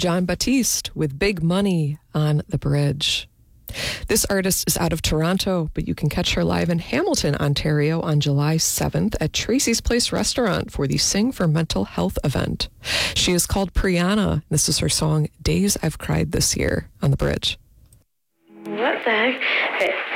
Jon Batiste with Big Money on the Bridge. This artist is out of Toronto, but you can catch her live in Hamilton, Ontario on July 7th at Tracy's Place Restaurant for the Sing for Mental Health event. She is called Priyana. This is her song, Days I've Cried This Year on the Bridge. What the heck? Okay.